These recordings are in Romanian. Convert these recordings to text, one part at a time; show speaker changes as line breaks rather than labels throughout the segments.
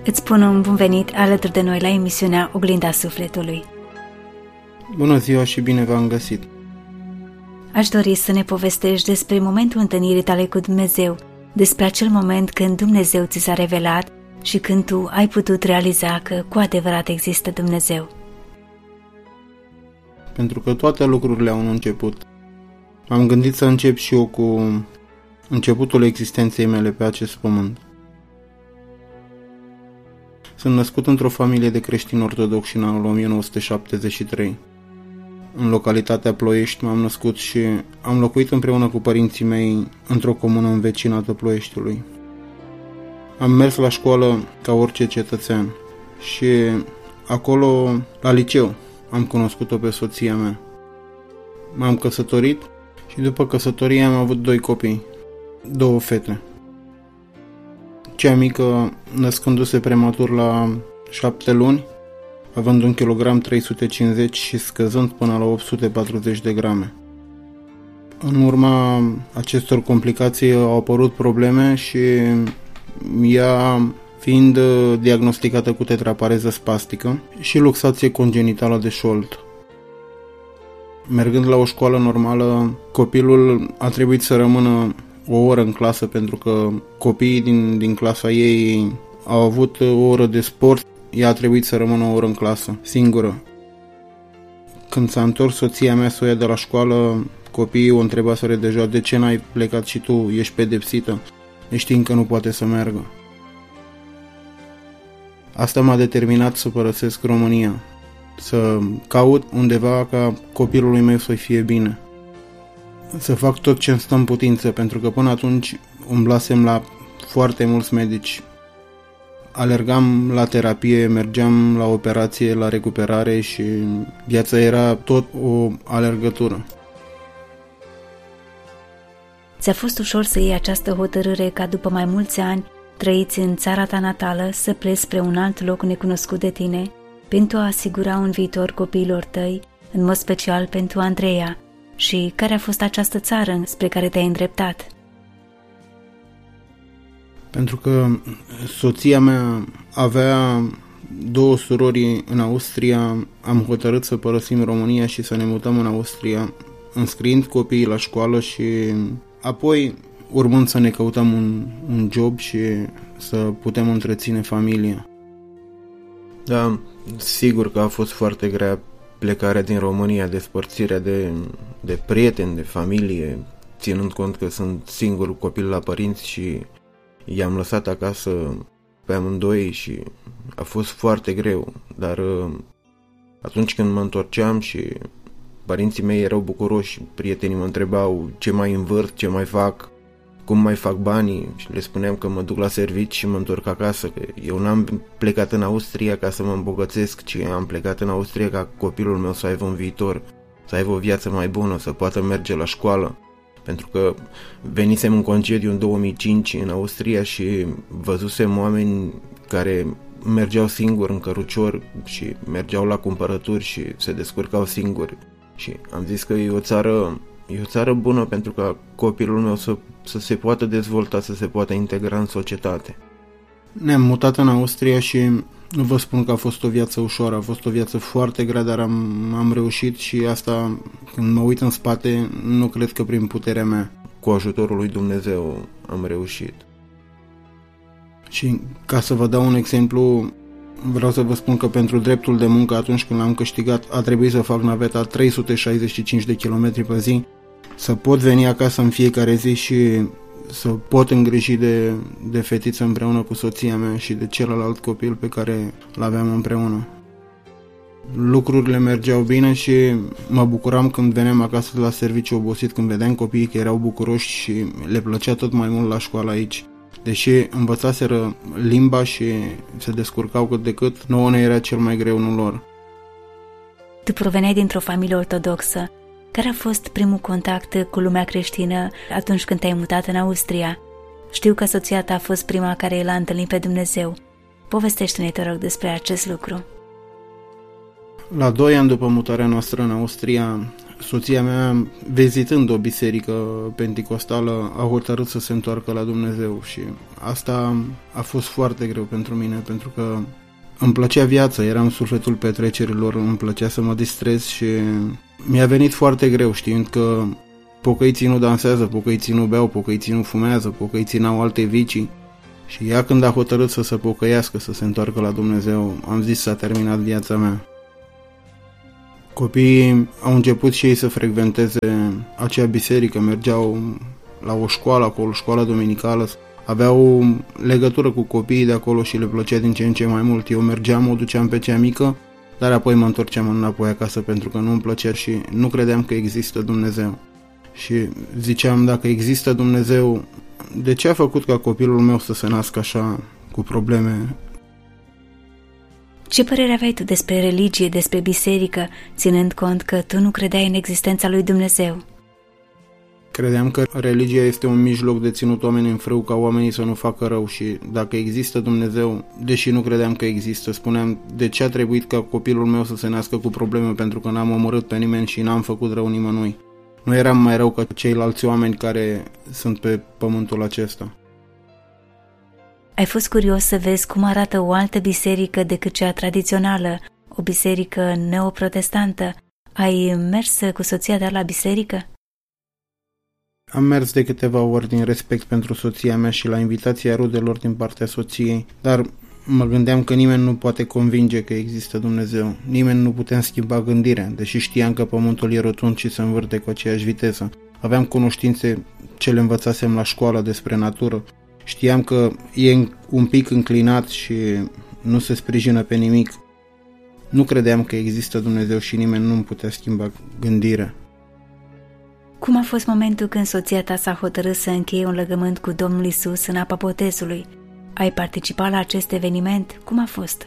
Îți spun un bun venit alături de noi la emisiunea Oglinda Sufletului.
Bună ziua și bine v-am găsit!
Aș dori să ne povestești despre momentul întâlnirii tale cu Dumnezeu, despre acel moment când Dumnezeu ți s-a revelat și când tu ai putut realiza că cu adevărat există Dumnezeu.
Pentru că toate lucrurile au un început. Am gândit să încep și eu cu începutul existenței mele pe acest pământ. Sunt născut într-o familie de creștini ortodoxi în anul 1973. În localitatea Ploiești m-am născut și am locuit împreună cu părinții mei într-o comună învecinată Ploieștiului. Am mers la școală ca orice cetățean și acolo, la liceu, am cunoscut-o pe soția mea. M-am căsătorit și după căsătorie am avut 2 copii, 2 fete. Cea mică născându-se prematur la 7 luni, având 1 kg 350 și scăzând până la 840 de grame. În urma acestor complicații au apărut probleme și ea fiind diagnosticată cu tetrapareză spastică și luxație congenitală de șold. Mergând la o școală normală, copilul a trebuit să rămână o oră în clasă pentru că copiii din clasa ei au avut o oră de sport, ea a trebuit să rămână o oră în clasă, singură. Când s-a întors soția mea să o ia de la școală, copiii o întrebaseră deja: de ce n-ai plecat și tu, ești pedepsită, neștiind că nu poate să meargă. Asta m-a determinat să părăsesc România, să caut undeva ca copilului meu să-i fie bine. Să fac tot ce îmi stă în putință, pentru că până atunci umblasem la foarte mulți medici. Alergam la terapie, mergeam la operație, la recuperare și viața era tot o alergătură.
Ți-a fost ușor să iei această hotărâre ca după mai mulți ani trăiți în țara ta natală să pleci spre un alt loc necunoscut de tine pentru a asigura un viitor copiilor tăi, în mod special pentru Andreea? Și care a fost această țară spre care te-ai îndreptat?
Pentru că soția mea avea 2 surori în Austria, am hotărât să părăsim România și să ne mutăm în Austria, înscriind copiii la școală și apoi urmând să ne căutăm un job și să putem întreține familia.
Da, sigur că a fost foarte grea plecarea din România, despărțirea de prieteni, de familie, ținând cont că sunt singurul copil la părinți și i-am lăsat acasă pe amândoi și a fost foarte greu, dar atunci când mă întorceam și părinții mei erau bucuroși, prietenii mă întrebau ce mai învârt, ce mai fac, cum mai fac banii și le spuneam că mă duc la servici și mă întorc acasă, că eu n-am plecat în Austria ca să mă îmbogățesc, ci am plecat în Austria ca copilul meu să aibă un viitor, să aibă o viață mai bună, să poată merge la școală. Pentru că venisem în concediu în 2005 în Austria și văzusem oameni care mergeau singuri în cărucior și mergeau la cumpărături și se descurcau singuri. Și am zis că e o țară bună pentru ca copilul meu să se poată dezvolta, să se poată integra în societate.
Ne-am mutat în Austria și nu vă spun că a fost o viață ușoară, a fost o viață foarte grea, dar am reușit și asta, când mă uit în spate, nu cred că prin puterea mea.
Cu ajutorul lui Dumnezeu am reușit.
Și ca să vă dau un exemplu, vreau să vă spun că pentru dreptul de muncă, atunci când l-am câștigat, a trebuit să fac naveta 365 de kilometri pe zi, să pot veni acasă în fiecare zi și să pot îngriji de fetiță împreună cu soția mea și de celălalt copil pe care l-aveam împreună. Lucrurile mergeau bine și mă bucuram când veneam acasă de la serviciu obosit, când vedeam copiii că erau bucuroși și le plăcea tot mai mult la școală aici. Deși învățaseră limba și se descurcau cât de cât, nouă ne era cel mai greu, nu lor.
Tu proveneai dintr-o familie ortodoxă. Care a fost primul contact cu lumea creștină atunci când te-ai mutat în Austria? Știu că soția ta a fost prima care l-a întâlnit pe Dumnezeu. Povestește-ne, te rog, despre acest lucru.
La 2 ani după mutarea noastră în Austria, soția mea, vizitând o biserică penticostală, a hotărât să se întoarcă la Dumnezeu și asta a fost foarte greu pentru mine, pentru că îmi plăcea viața, eram sufletul petrecerilor, îmi plăcea să mă distrez și mi-a venit foarte greu știind că pocăiții nu dansează, pocăiții nu beau, pocăiții nu fumează, pocăiții n-au alte vicii. Și ea când a hotărât să se pocăiască, să se întoarcă la Dumnezeu, am zis s-a terminat viața mea. Copiii au început și ei să frecventeze acea biserică, mergeau la o școală acolo, școala dominicală, aveau legătură cu copiii de acolo și le plăcea din ce în ce mai mult. Eu mergeam, o duceam pe cea mică, dar apoi mă întorceam înapoi acasă pentru că nu îmi plăcea și nu credeam că există Dumnezeu. Și ziceam, dacă există Dumnezeu, de ce a făcut ca copilul meu să se nască așa, cu probleme?
Ce părere aveai tu despre religie, despre biserică, ținând cont că tu nu credeai în existența lui Dumnezeu?
Credeam că religia este un mijloc de ținut oamenii în frâu ca oamenii să nu facă rău și dacă există Dumnezeu, deși nu credeam că există, spuneam de ce a trebuit ca copilul meu să se nască cu probleme pentru că n-am omorât pe nimeni și n-am făcut rău nimănui. Nu eram mai rău ca ceilalți oameni care sunt pe pământul acesta.
Ai fost curios să vezi cum arată o altă biserică decât cea tradițională, o biserică neoprotestantă. Ai mers cu soția ta la biserică?
Am mers de câteva ori din respect pentru soția mea și la invitația rudelor din partea soției, dar mă gândeam că nimeni nu poate convinge că există Dumnezeu. Nimeni nu putea schimba gândirea, deși știam că pământul e rotund și se învârte cu aceeași viteză. Aveam cunoștințe ce le învățasem la școală despre natură. Știam că e un pic înclinat și nu se sprijină pe nimic. Nu credeam că există Dumnezeu și nimeni nu putea schimba gândirea.
Cum a fost momentul când soția ta s-a hotărât să încheie un legământ cu Domnul Iisus în apa botezului? Ai participat la acest eveniment? Cum a fost?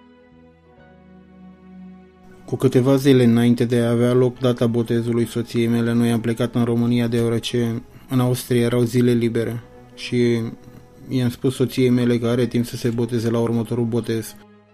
Cu câteva zile înainte de a avea loc data botezului soției mele, noi am plecat în România deoarece în Austria erau zile libere și i-am spus soției mele că are timp să se boteze la următorul botez.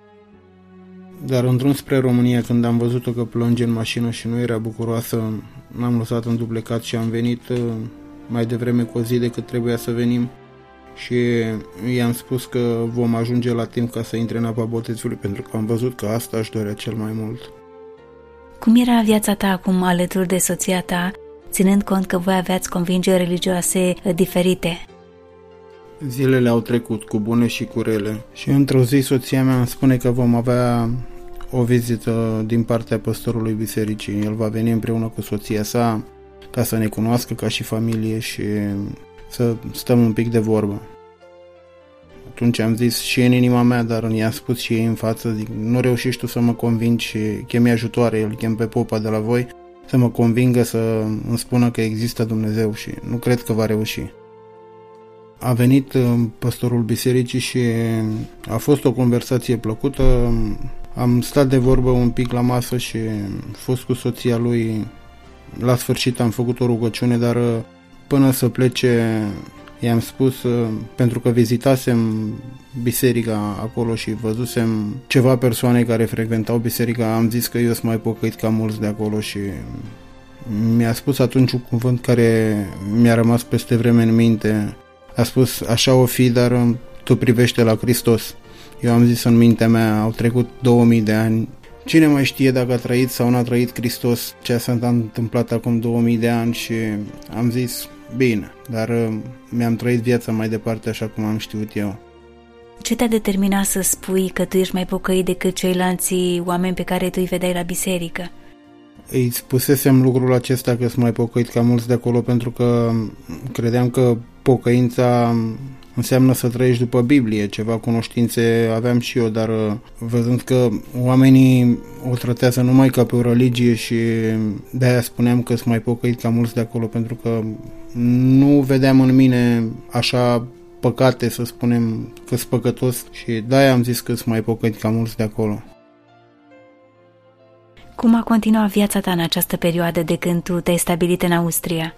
Dar în drum spre România, când am văzut-o că plânge în mașină și nu era bucuroasă, m-am lăsat înduplecat și am venit mai devreme cu o zi decât trebuia să venim și i-am spus că vom ajunge la timp ca să intre în apa botezului pentru că am văzut că asta își dorea cel mai mult.
Cum era viața ta acum alături de soția ta, ținând cont că voi aveați convingeri religioase diferite?
Zilele au trecut cu bune și cu rele și într-o zi soția mea îmi spune că vom avea o vizită din partea păstorului bisericii. El va veni împreună cu soția sa ca să ne cunoască ca și familie și să stăm un pic de vorbă. Atunci am zis și în inima mea, dar i-am spus și ei în față, zic, nu reușești tu să mă convingi și chemi ajutoare, îl chem pe popa de la voi să mă convingă să îmi spună că există Dumnezeu și nu cred că va reuși. A venit păstorul bisericii și a fost o conversație plăcută. Am stat de vorbă un pic la masă și a fost cu soția lui. La sfârșit am făcut o rugăciune, dar până să plece i-am spus, pentru că vizitasem biserica acolo și văzusem ceva persoane care frecventau biserica, am zis că eu sunt mai pocăit ca mulți de acolo și mi-a spus atunci un cuvânt care mi-a rămas peste vreme în minte. A spus, așa o fi, dar tu privește la Hristos. Eu am zis în mintea mea, au trecut 2000 de ani. Cine mai știe dacă a trăit sau n-a trăit Hristos ce s-a întâmplat acum 2000 de ani și am zis, bine, dar mi-am trăit viața mai departe așa cum am știut eu.
Ce te-a determinat să spui că tu ești mai pocăit decât ceilalți oameni pe care tu îi vedeai la biserică?
Îi spusesem lucrul acesta că sunt mai pocăit ca mulți de acolo pentru că credeam că pocăința înseamnă să trăiești după Biblie, ceva cunoștințe aveam și eu, dar văzând că oamenii o tratează numai ca pe o religie și de-aia spuneam că sunt mai pocăit ca mulți de acolo pentru că nu vedeam în mine așa păcate, să spunem că sunt păcătos și de-aia am zis că sunt mai pocăit ca mulți de acolo.
Cum a continuat viața ta în această perioadă de când tu te-ai stabilit în Austria?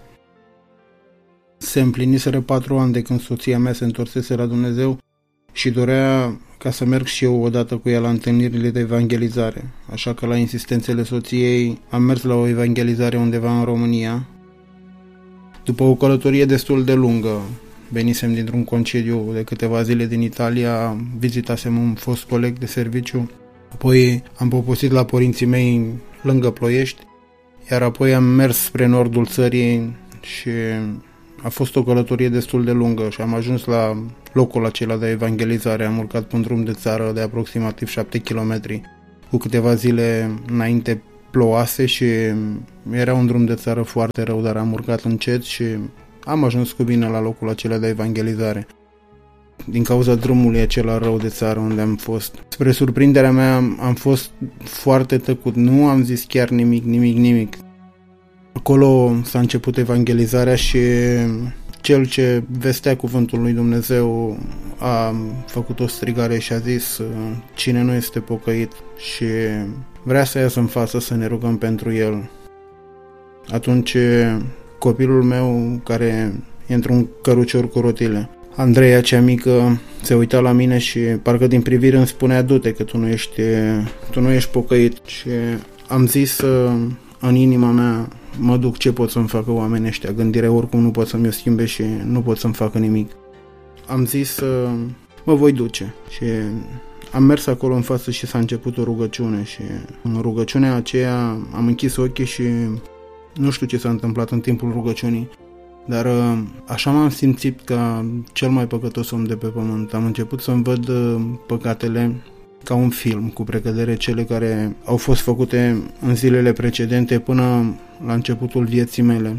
Se împliniseră 4 ani de când soția mea se întorsese la Dumnezeu și dorea ca să merg și eu odată cu ea la întâlnirile de evangelizare. Așa că la insistențele soției am mers la o evangelizare undeva în România. După o călătorie destul de lungă, venisem dintr-un concediu de câteva zile din Italia, vizitasem un fost coleg de serviciu, apoi am poposit la părinții mei lângă Ploiești, iar apoi am mers spre nordul țării și a fost o călătorie destul de lungă și am ajuns la locul acela de evangelizare. Am urcat pe un drum de țară de aproximativ 7 km. Cu câteva zile înainte plouase și era un drum de țară foarte rău, dar am urcat încet și am ajuns cu bine la locul acela de evangelizare. Din cauza drumului acela rău de țară unde am fost. Spre surprinderea mea am fost foarte tăcut, nu am zis chiar nimic. Acolo s-a început evangelizarea și cel ce vestea cuvântul lui Dumnezeu a făcut o strigare și a zis: cine nu este pocăit și vrea să iasă în față să ne rugăm pentru el. Atunci copilul meu, care e într-un cărucior cu rotile, Andreea cea mică, se uita la mine și parcă din privire îmi spunea: du-te că tu nu ești pocăit. Și am zis în inima mea: mă duc, ce pot să-mi facă oamenii ăștia? Gândirea oricum nu pot să-mi o schimbe și nu pot să-mi facă nimic. Am zis: mă voi duce. Și am mers acolo în față și s-a început o rugăciune și în rugăciunea aceea am închis ochii și nu știu ce s-a întâmplat în timpul rugăciunii, dar așa m-am simțit ca cel mai păcătos om de pe pământ. Am început să-mi văd păcatele ca un film, cu precădere cele care au fost făcute în zilele precedente până la începutul vieții mele.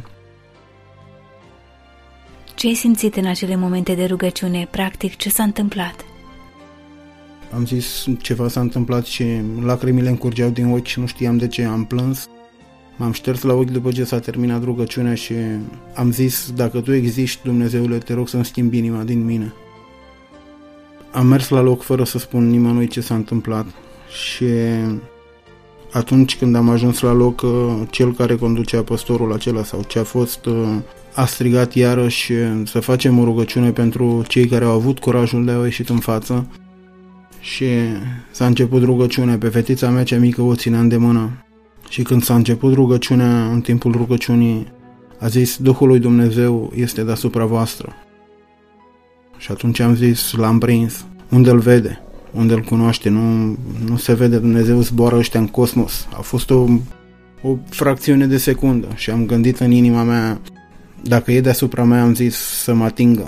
Ce ai simțit în acele momente de rugăciune? Practic, ce s-a întâmplat?
Am zis: ceva s-a întâmplat și lacrimile îmi curgeau din ochi și nu știam de ce. Am plâns, m-am șters la ochi după ce s-a terminat rugăciunea și am zis: dacă tu existi, Dumnezeule, te rog să-mi schimbi inima din mine. Am mers la loc fără să spun nimănui ce s-a întâmplat și atunci când am ajuns la loc, cel care conducea păstorul acela sau ce a fost a strigat iarăși să facem o rugăciune pentru cei care au avut curajul de a ieși în față și s-a început rugăciunea. Pe fetița mea cea mică o țineam de mână și când s-a început rugăciunea, în timpul rugăciunii a zis: Duhul lui Dumnezeu este deasupra voastră. Și atunci am zis: l-am prins. Unde îl vede? Unde îl cunoaște? Nu se vede, Dumnezeu zboară ăștia în cosmos. A fost o fracțiune de secundă și am gândit în inima mea: dacă e deasupra mea, am zis să mă atingă.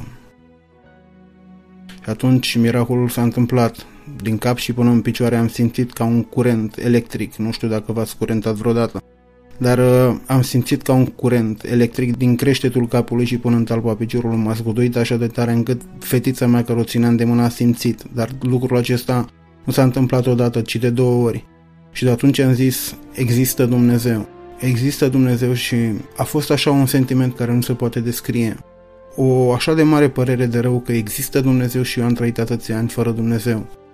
Și atunci miracolul s-a întâmplat. Din cap și până în picioare am simțit ca un curent electric. Nu știu dacă v-ați curentat vreodată, dar am simțit ca un curent electric din creștetul capului și până în talpa piciorului. M-a zguduit așa de tare încât fetița mea care o țineam de mână a simțit. Dar lucrul acesta nu s-a întâmplat odată, ci de 2 ori. Și de atunci am zis: există Dumnezeu. Există Dumnezeu și a fost așa un sentiment care nu se poate descrie. O așa de mare părere de rău că există Dumnezeu și eu am trăit atâția ani fără Dumnezeu.